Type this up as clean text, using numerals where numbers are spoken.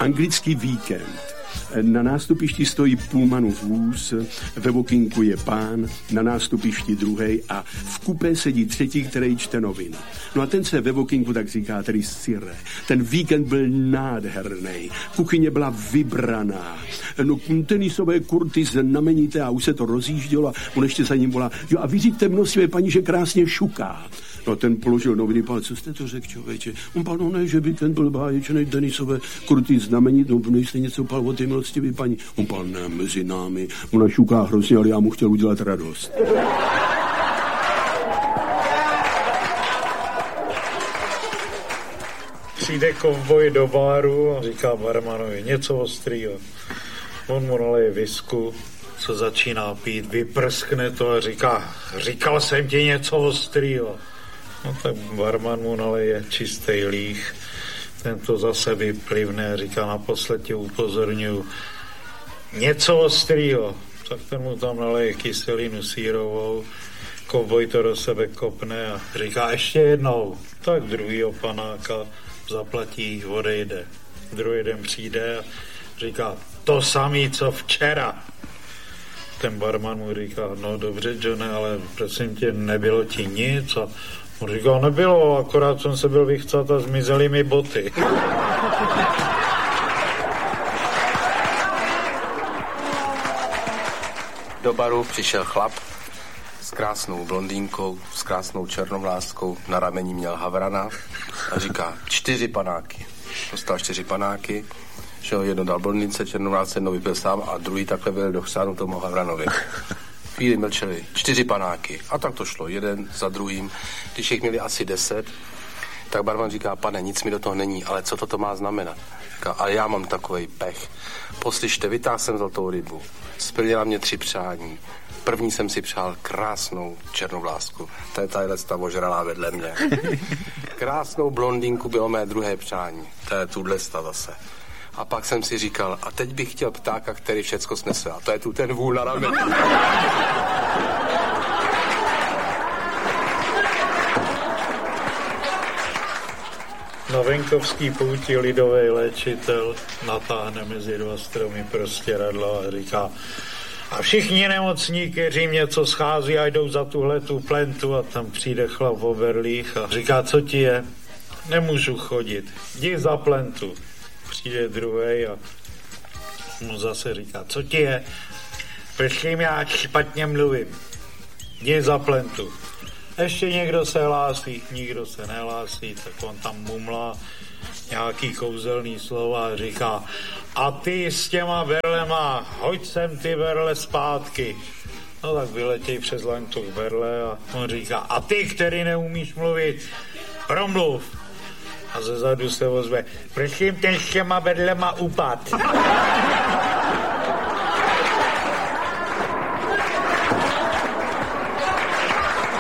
Anglický víkend. Na nástupišti stojí Pullmanův vůz, ve vokínku je pán, na nástupišti druhej a v kupé sedí třetí, který čte noviny. No a ten se ve vokínku tak říká, tedy Sire. Ten víkend byl nádherný, kuchyně byla vybraná, no tenisové kurty znamenité a už se to rozjíždělo a on ještě za ním volá, jo a vyříďte množství paní, že krásně šuká. No ten položil noviny, pán, co jste to řekl, člověče? On pán, no ne, že víkend byl báječný, tenisové kurty znamenit, no nejste něco pál o té milostivý paní. On pán, ne, mezi námi, ona šuká hrozně, ale já mu chtěl udělat radost. Přijde kovboj do baru a říká barmanovi něco ostrýho. On mu naleje visku, co začíná pít, vyprskne to a říkal jsem ti něco ostrýho. No tak barman mu naleje čistý líh, ten to zase vyplivne a říká, naposled tě upozorňuji, něco ostrýho. Tak ten mu tam naleje kyselinu sýrovou, kovboj to do sebe kopne a říká ještě jednou. Tak druhýho panáka zaplatí, odejde. Druhý den přijde a říká, to samý, co včera. Ten barman mu říká, no dobře, Johne, ale prosím tě, nebylo ti nic? A on říká, nebylo, akorát jsem se byl vychcat a zmizely mi boty. Do baru přišel chlap s krásnou blondýnkou, s krásnou černovláskou, na rameni měl havrana a říká 4 panáky. Dostal 4 panáky, že jedno dal blondýnce, černovlásce, jedno vypil sám a druhý takhle byl do chřánu tomu havranovi. Chvíli mlčeli, 4 panáky a tak to šlo, jeden za druhým. Když jich měli asi 10, tak barman říká, pane, nic mi do toho není, ale co to má znamenat? Říká, ale já mám takovej pech. Poslyšte, vytáhl jsem zlatou rybu, splnila mě 3 přání. První jsem si přál krásnou černovlásku, to je tahle ožralá vedle mě. Krásnou blondýnku bylo mé druhé přání, to je tuhle zase. A pak jsem si říkal, a teď bych chtěl ptáka, který všecko snese, a to je tu ten vůl na rameni. Na venkovský pouti lidový léčitel natáhne mezi 2 stromy prostěradlo a říká, a všichni nemocní, kteří něco schází a jdou za tuhletu plentu a tam přijde chlap v oberlích a říká, co ti je? Nemůžu chodit, jdi za plentu. Přijde druhej a mu zase říká, co ti je? Prosím, já špatně mluvím. Jdi za plentu. Ještě někdo se hlásí, nikdo se nehlásí, tak on tam mumlá nějaký kouzelný slova a říká, a ty s těma berlema, hoď sem ty berle zpátky. No tak vyletěj přes lantok berle a on říká, a ty, který neumíš mluvit, promluv. A zezadu se ozve, prosím, ten s těma berlema upad.